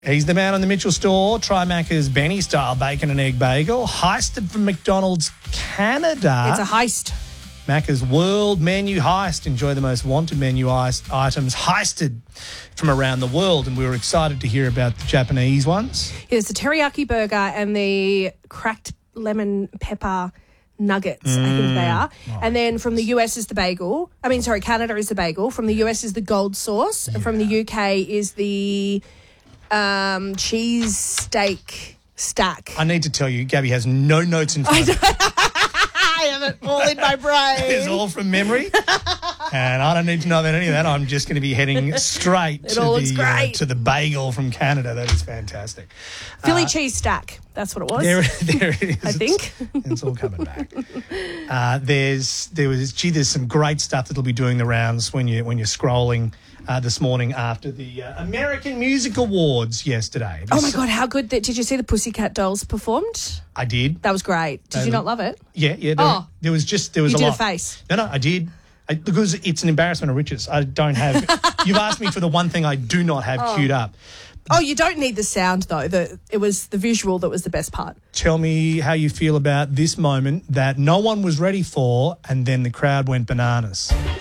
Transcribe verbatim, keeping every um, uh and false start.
He's the man on the Mitchell store. Try Macca's Benny-style bacon and egg bagel. Heisted from McDonald's Canada. It's a heist. Macca's World Menu Heist. Enjoy the most wanted menu heist items heisted from around the world. And we were excited to hear about the Japanese ones. There's the teriyaki burger and the cracked lemon pepper nuggets, mm. I think they are. Oh. And then from the U S is the bagel. I mean, sorry, Canada is the bagel. From the U S is the gold sauce. Yeah. And from the U K is the um, cheese steak stack. I need to tell you, Gabby has no notes in front of her. I have it all in my brain. It's all from memory. And I don't need to know about any of that. I'm just going to be heading straight to the uh, to the bagel from Canada. That is fantastic. Philly uh, cheese stack. That's what it was. There, there it is. I think. It's, it's all coming back. Uh, there's there was gee, there's some great stuff that'll be doing the rounds when you when you're scrolling uh, this morning after the uh, American Music Awards yesterday. Oh my God, how good! That, did you see the Pussycat Dolls performed? I did. That was great. Did uh, you not love it? Yeah, yeah. There, oh, there was just there was you a did lot. a face. No, no, I did. I, because it's an embarrassment of riches. I don't have. You've asked me for the one thing I do not have oh. queued up. Oh, you don't need the sound though. The it was the visual that was the best part. Tell me how you feel about this moment that no one was ready for, and then the crowd went bananas.